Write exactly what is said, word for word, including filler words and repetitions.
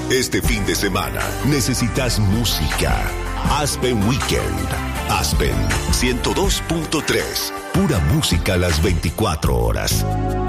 Este fin de semana necesitas música. Aspen Weekend. Aspen ciento dos punto tres. Pura música a las veinticuatro horas.